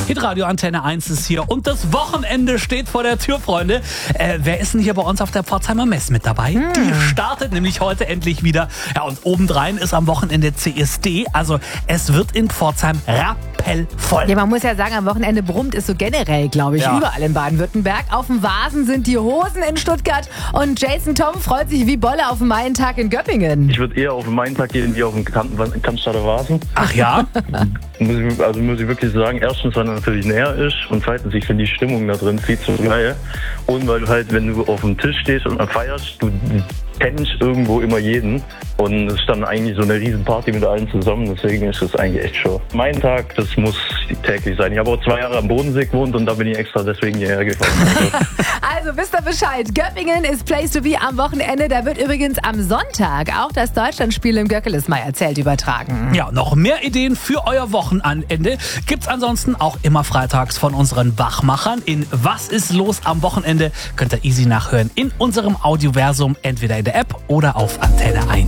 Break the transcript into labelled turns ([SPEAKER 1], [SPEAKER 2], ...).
[SPEAKER 1] Hitradio Antenne 1 ist hier und das Wochenende steht vor der Tür, Freunde. Wer ist denn hier bei uns auf der Pforzheimer Mess mit dabei? Die startet nämlich heute endlich wieder. Ja, und obendrein ist am Wochenende CSD. Also es wird in Pforzheim rappelvoll.
[SPEAKER 2] Ja, man muss ja sagen, am Wochenende brummt es so generell, glaube ich, überall in Baden-Württemberg. Auf dem Vasen sind die Hosen in Stuttgart und Jason Tom freut sich wie Bolle auf den Maientag in Göppingen.
[SPEAKER 3] Ich würde eher auf den Maientag gehen wie auf den Cannstatter Vasen.
[SPEAKER 1] Ach ja?
[SPEAKER 3] muss ich wirklich sagen, erstens, weil er natürlich näher ist und zweitens, ich finde die Stimmung da drin viel zu geil. Und weil du halt, wenn du auf dem Tisch stehst und feierst, du kennst irgendwo immer jeden und es ist dann eigentlich so eine riesen Party mit allen zusammen, deswegen ist es eigentlich echt schon. Mein Tag, das muss täglich sein. Ich habe auch 2 Jahre am Bodensee gewohnt und da bin ich extra deswegen hierher gefahren.
[SPEAKER 2] Also wisst ihr Bescheid, Göppingen ist Place to be am Wochenende. Da wird übrigens am Sonntag auch das Deutschlandspiel im Göckelismeier-Zelt übertragen.
[SPEAKER 1] Ja, noch mehr Ideen für euer Wochenende gibt's ansonsten auch immer freitags von unseren Wachmachern. In Was ist los am Wochenende könnt ihr easy nachhören in unserem Audioversum, entweder in der App oder auf Antenne 1.